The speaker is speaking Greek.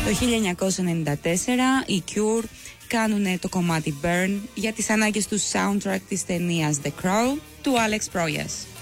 Το 1994 οι Cure κάνουν το κομμάτι Burn για τις ανάγκες του soundtrack της ταινίας The Crow του Alex Proyas.